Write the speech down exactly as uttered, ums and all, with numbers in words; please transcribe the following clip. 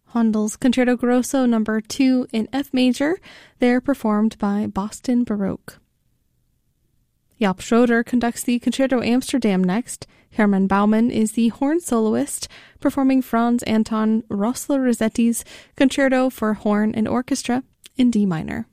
Handel's Concerto Grosso number two in F major, there performed by Boston Baroque. Jaap Schroeder conducts the Concerto Amsterdam next. Herman Baumann is the horn soloist, performing Franz Anton Rossler-Rossetti's Concerto for Horn and Orchestra in D minor.